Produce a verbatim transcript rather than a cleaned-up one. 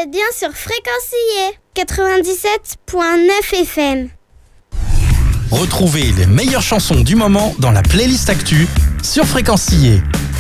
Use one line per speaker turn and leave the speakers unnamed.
êtes bien sur Fréquencier quatre-vingt-dix-sept point neuf F M.
Retrouvez les meilleures chansons du moment dans la playlist Actu sur Fréquencier.